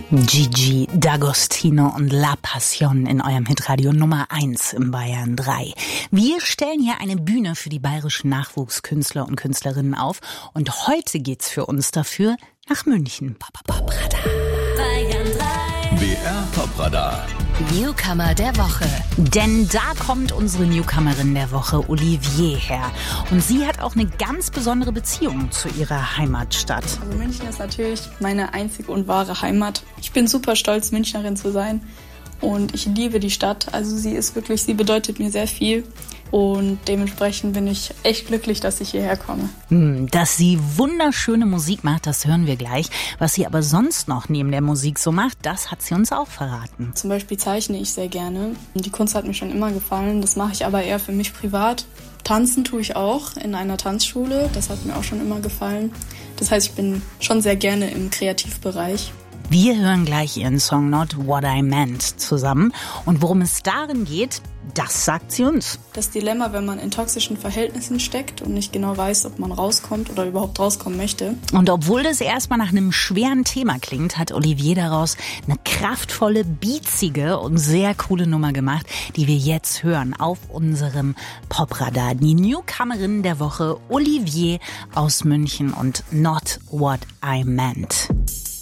Gigi D'Agostino und La Passion in eurem Hitradio Nummer 1 im Bayern 3. Wir stellen hier eine Bühne für die bayerischen Nachwuchskünstler und Künstlerinnen auf und heute geht's für uns dafür nach München. Popradar. Bayern 3. BR Popradar. Newcomer der Woche. Denn da kommt unsere Newcomerin der Woche, Olivier, her. Und sie hat auch eine ganz besondere Beziehung zu ihrer Heimatstadt. Also München ist natürlich meine einzige und wahre Heimat. Ich bin super stolz, Münchnerin zu sein. Und ich liebe die Stadt. Also sie bedeutet mir sehr viel. Und dementsprechend bin ich echt glücklich, dass ich hierher komme. Dass sie wunderschöne Musik macht, das hören wir gleich. Was sie aber sonst noch neben der Musik so macht, das hat sie uns auch verraten. Zum Beispiel zeichne ich sehr gerne. Die Kunst hat mir schon immer gefallen. Das mache ich aber eher für mich privat. Tanzen tue ich auch in einer Tanzschule. Das hat mir auch schon immer gefallen. Das heißt, ich bin schon sehr gerne im Kreativbereich. Wir hören gleich ihren Song Not What I Meant zusammen. Und worum es darin geht, das sagt sie uns. Das Dilemma, wenn man in toxischen Verhältnissen steckt und nicht genau weiß, ob man rauskommt oder überhaupt rauskommen möchte. Und obwohl das erstmal nach einem schweren Thema klingt, hat Olivier daraus eine kraftvolle, beatsige und sehr coole Nummer gemacht, die wir jetzt hören auf unserem Popradar. Die Newcomerin der Woche, Olivier aus München und Not What I Meant.